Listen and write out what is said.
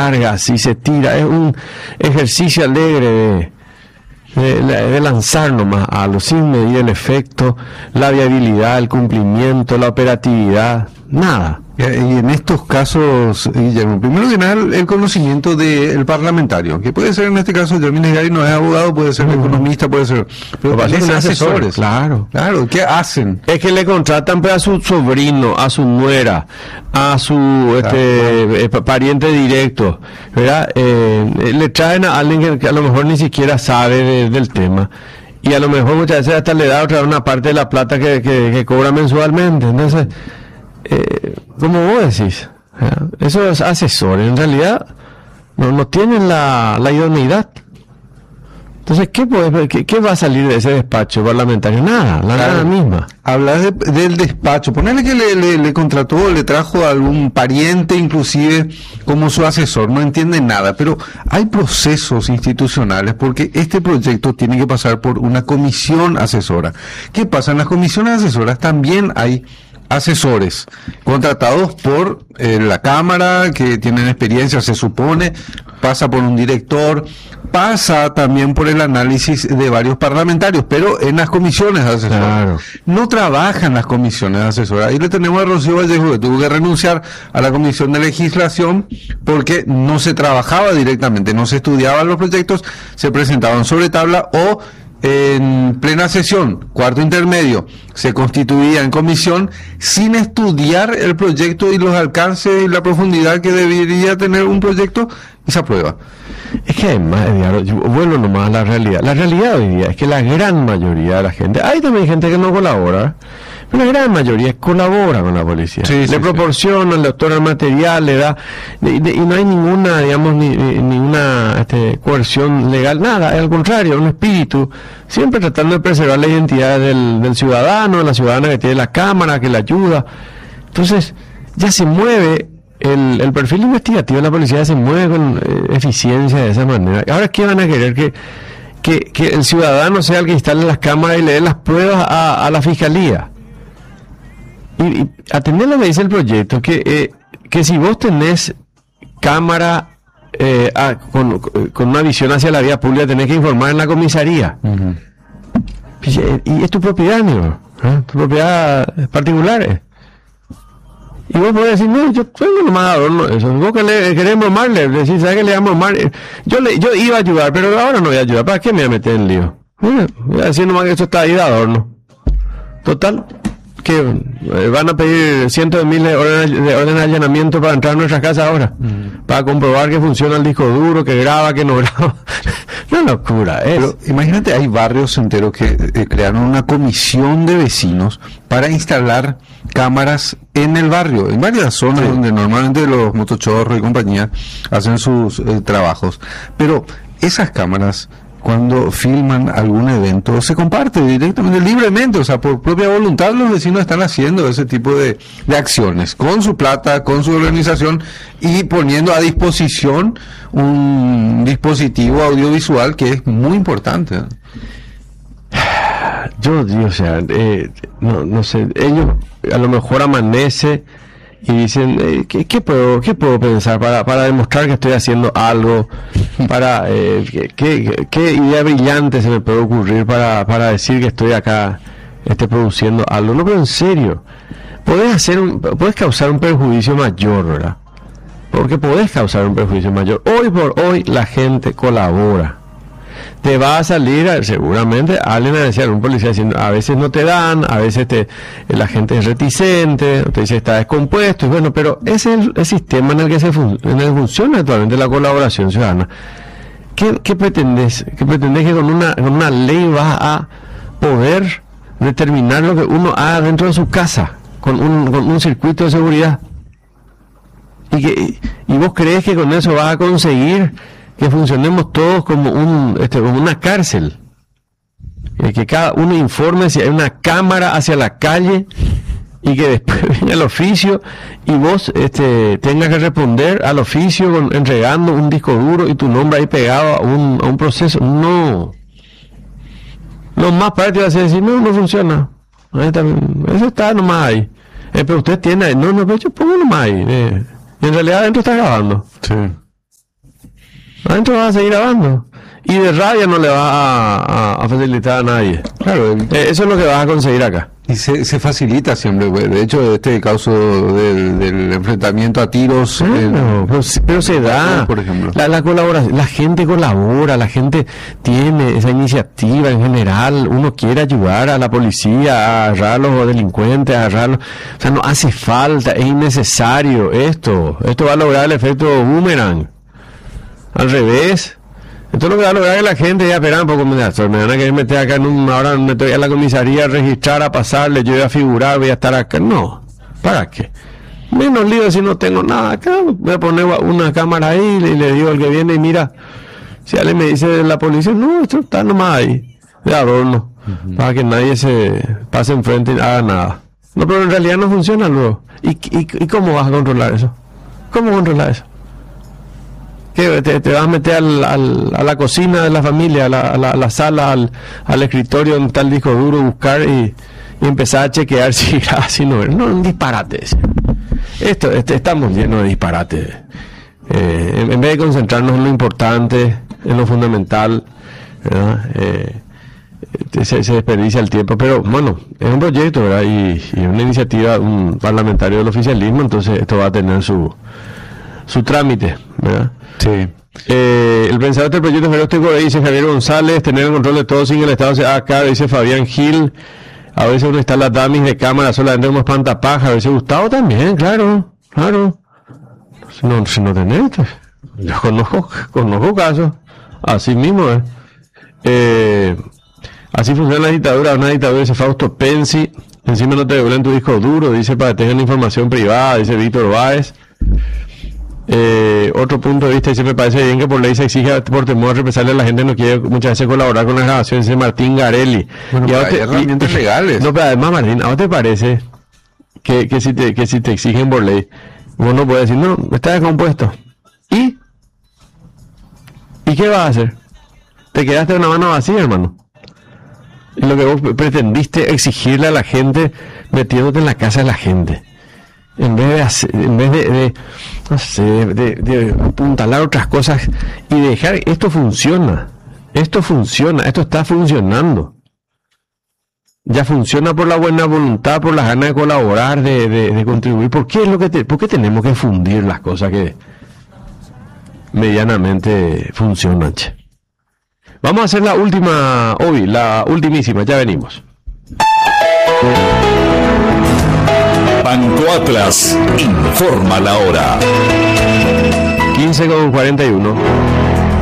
larga, así se tira, es un ejercicio alegre de lanzar nomás algo, sin medir el efecto, la viabilidad, el cumplimiento, la operatividad, nada. Y en estos casos, Guillermo, primero que nada, el conocimiento del parlamentario, que puede ser en este caso, Yermín Gary no es abogado, puede ser economista, puede ser... Pero también son asesores. Claro. ¿Qué hacen? Es que le contratan pues, a su sobrino, a su nuera, a su pariente directo, ¿verdad? Le traen a alguien que a lo mejor ni siquiera sabe del tema. Y a lo mejor muchas veces hasta le da otra una parte de la plata que cobra mensualmente. Entonces... como vos decís, esos asesores en realidad no tienen la idoneidad. Entonces, ¿qué va a salir de ese despacho parlamentario? Nada misma. Hablas del despacho, ponerle que le contrató, le trajo a algún pariente inclusive como su asesor, no entiende nada, pero hay procesos institucionales porque este proyecto tiene que pasar por una comisión asesora. ¿Qué pasa? En las comisiones asesoras también hay asesores contratados por la Cámara, que tienen experiencia, se supone, pasa por un director, pasa también por el análisis de varios parlamentarios, pero en las comisiones asesoras. Claro. No trabajan las comisiones asesoras. Ahí le tenemos a Rocío Vallejo, que tuvo que renunciar a la Comisión de Legislación porque no se trabajaba directamente, no se estudiaban los proyectos, se presentaban sobre tabla o en plena sesión, cuarto intermedio, se constituía en comisión sin estudiar el proyecto y los alcances y la profundidad que debería tener un proyecto, y se aprueba. Es que además, yo vuelvo nomás a la realidad. La realidad hoy día es que la gran mayoría de la gente, hay también gente que no colabora, pero la gran mayoría colabora con la policía. Le proporciona, le otorga el material, le da, y no hay ninguna, digamos, ninguna coerción legal, nada, al contrario, un espíritu, siempre tratando de preservar la identidad del ciudadano, de la ciudadana que tiene la cámara, que le ayuda. Entonces, ya se mueve, el perfil investigativo de la policía se mueve con eficiencia de esa manera. Ahora, ¿qué van a querer? Que el ciudadano sea el que instale las cámaras y le dé las pruebas a la fiscalía. Y atender lo que dice el proyecto, que si vos tenés cámara con una visión hacia la vía pública, tenés que informar en la comisaría. Uh-huh. Y es tu propiedad, amigo, tu propiedad particular. Y vos podés decir, no, yo tengo nomás adorno eso. Vos que le querés bromarle, decís, ¿sabes qué le vamos a bromar? Yo iba a ayudar, pero ahora no voy a ayudar. ¿Para qué me voy a meter en lío? Voy a decir nomás que esto está ahí de adorno. Total, que van a pedir cientos de miles de órdenes de allanamiento para entrar a nuestras casas ahora, para comprobar que funciona el disco duro, que graba, que no graba. Una locura. Pero imagínate, hay barrios enteros que crearon una comisión de vecinos para instalar cámaras en el barrio, en varias zonas donde normalmente los motochorros y compañía hacen sus trabajos. Pero esas cámaras, cuando filman algún evento, se comparte directamente, libremente, o sea, por propia voluntad los vecinos están haciendo ese tipo de acciones, con su plata, con su organización y poniendo a disposición un dispositivo audiovisual que es muy importante. Yo digo, o sea, no sé, ellos a lo mejor amanece y dicen, ¿qué puedo pensar para demostrar que estoy haciendo algo? ¿Qué idea brillante se me puede ocurrir para decir que estoy acá produciendo algo? No, pero en serio, podés causar un perjuicio mayor, ¿verdad? Porque podés causar un perjuicio mayor. Hoy por hoy la gente colabora. Te va a salir seguramente alguien a decir, un policía diciendo, a veces no te dan, a veces la gente es reticente, te dice está descompuesto, y bueno, pero ese es el sistema en el que funciona actualmente la colaboración ciudadana. ¿Qué pretendes? ¿Qué pretendes que con una ley vas a poder determinar lo que uno haga dentro de su casa, con un circuito de seguridad? Y vos crees que con eso vas a conseguir que funcionemos todos como una cárcel, que cada uno informe si hay una cámara hacia la calle y que después venga el oficio y vos tengas que responder al oficio entregando un disco duro y tu nombre ahí pegado a un proceso. No, lo más práctico es decir, no funciona, eso está nomás ahí, pero usted tiene, no, pero yo pongo nomás ahí, y en realidad adentro está grabando. Sí. adentro vas a seguir grabando. Y de rabia no le vas a facilitar a nadie. Claro, eso es lo que vas a conseguir acá. Y se facilita siempre. De hecho, este caso del enfrentamiento a tiros... pero se da. Por ejemplo. La colaboración, la gente colabora, la gente tiene esa iniciativa en general. Uno quiere ayudar a la policía, a agarrar a los delincuentes, a agarrarlos. O sea, no hace falta, es innecesario esto. Esto va a lograr el efecto boomerang. Al revés. Esto es lo que va a lograr que la gente ya espera un poco, me van a querer meter acá ahora me estoy a la comisaría a registrar, a pasarle, yo voy a figurar, voy a estar acá. No, ¿para qué? Menos lío si no tengo nada acá, voy a poner una cámara ahí y le digo al que viene y mira, si alguien me dice de la policía, no, esto está nomás ahí, de adorno, para que nadie se pase enfrente y haga nada. No, pero en realidad no funciona luego. ¿Y cómo vas a controlar eso? ¿Cómo controlar eso? Que te vas a meter a la cocina de la familia, a la sala, al escritorio donde está el disco duro, buscar y empezar a chequear si graba, si no. No, un disparate. Estamos llenos de disparates. En vez de concentrarnos en lo importante, en lo fundamental, ¿verdad? Se desperdicia el tiempo. Pero bueno, es un proyecto, ¿verdad? Y una iniciativa, un parlamentario del oficialismo, entonces esto va a tener su trámite, ¿verdad? Sí. El pensador del proyecto Feroz dice Javier González, tener el control de todo sin el Estado. Acá dice Fabián Gil, a veces uno instala dummies de cámara solamente como espantapájaros. A veces Gustavo también, claro. Si no tenés, yo conozco casos, así mismo así funciona la dictadura. Una dictadura, dice Fausto Pensi. Encima no te devuelven tu disco duro, dice, para que tengan información privada, dice Víctor Báez. Otro punto de vista, dice, me parece bien que por ley se exija por temor a represarle a la gente, no quiere muchas veces colaborar con las grabaciones, dice Martín Garelli. Bueno, y hay herramientas legales. No, pero además, Martín, ¿a vos te parece que si te exigen por ley, vos no puedes decir, no, está descompuesto? ¿Y qué vas a hacer? Te quedaste con una mano vacía, hermano. Y lo que vos pretendiste exigirle a la gente metiéndote en la casa de la gente. En vez de apuntalar otras cosas y dejar, esto está funcionando. Ya funciona por la buena voluntad, por las ganas de colaborar, de contribuir. ¿Por qué tenemos que fundir las cosas que medianamente funcionan? Vamos a hacer la última, la ultimísima, ya venimos. Banco Atlas informa la hora. 15:41.